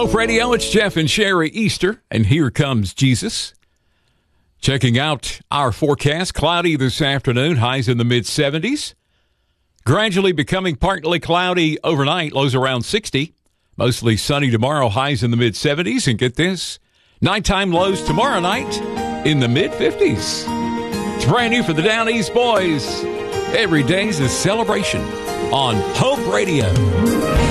Hope Radio, it's Jeff and Sherry Easter, and here comes Jesus. Checking out our forecast, cloudy this afternoon, highs in the mid-70s. Gradually becoming partly cloudy overnight, lows around 60. Mostly sunny tomorrow, highs in the mid-70s. And get this, nighttime lows tomorrow night in the mid-50s. It's brand new for the Down East boys. Every day's a celebration on Hope Radio.